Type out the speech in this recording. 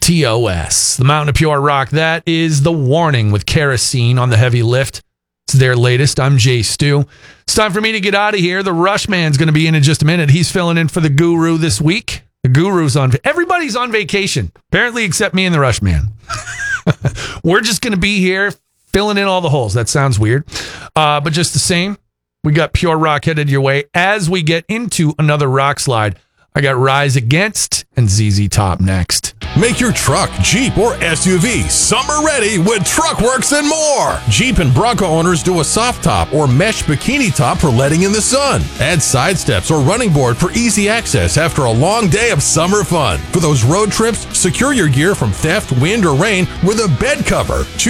TOS, the Mountain of Pure Rock. That is The Warning with Kerosene on the heavy lift. It's their latest. I'm Jay Stu. It's time for me to get out of here. The Rush Man's going to be in just a minute. He's filling in for the Guru this week. The Guru's everybody's on vacation, apparently, except me and the Rush Man. We're just going to be here filling in all the holes. That sounds weird. But just the same, we got Pure Rock headed your way. As we get into another rock slide, I got Rise Against and ZZ Top next. Make your truck, Jeep, or SUV summer ready with Truckworks and more. Jeep and Bronco owners do a soft top or mesh bikini top for letting in the sun. Add side steps or running board for easy access after a long day of summer fun. For those road trips, secure your gear from theft, wind, or rain with a bed cover.